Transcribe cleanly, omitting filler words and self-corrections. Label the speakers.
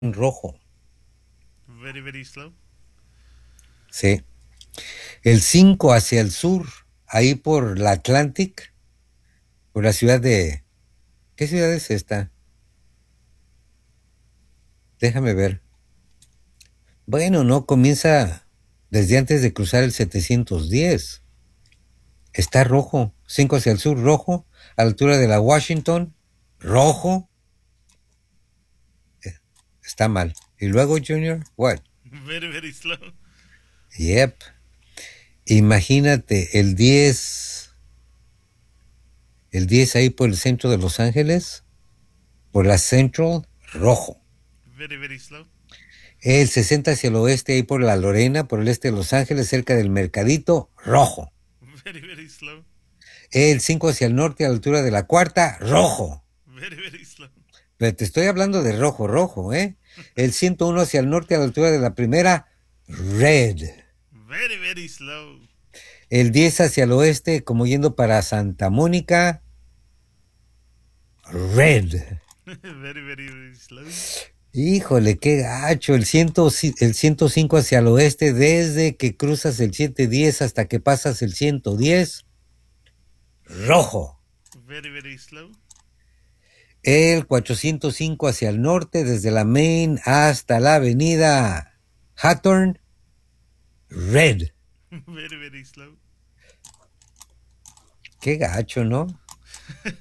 Speaker 1: rojo.
Speaker 2: Very, very slow.
Speaker 1: Sí. El 5 hacia el sur, ahí por la Atlantic, por la ciudad de... ¿Qué ciudad es esta? Déjame ver. Bueno, no, comienza desde antes de cruzar el 710. Está rojo. 5 hacia el sur, rojo. A la altura de la Washington, rojo. Está mal. Y luego, Junior, what?
Speaker 2: Very, very slow.
Speaker 1: Yep. Imagínate el 10 ahí por el centro de Los Ángeles, por la Central, rojo.
Speaker 2: Very, very slow.
Speaker 1: El 60 hacia el oeste, ahí por la Lorena, por el este de Los Ángeles, cerca del Mercadito, rojo.
Speaker 2: Very, very slow.
Speaker 1: El 5 hacia el norte, a la altura de la cuarta, rojo.
Speaker 2: Very, very slow.
Speaker 1: Pero te estoy hablando de rojo, rojo, ¿eh? El 101 hacia el norte, a la altura de la primera, red.
Speaker 2: Very, very slow.
Speaker 1: El 10 hacia el oeste, como yendo para Santa Mónica, red.
Speaker 2: Very, very, very slow.
Speaker 1: Híjole, qué gacho. El 105 hacia el oeste, desde que cruzas el 710 hasta que pasas el 110, rojo.
Speaker 2: Very, very slow.
Speaker 1: El 405 hacia el norte, desde la Main hasta la avenida Hawthorne, red.
Speaker 2: Very, very slow.
Speaker 1: Qué gacho, ¿no?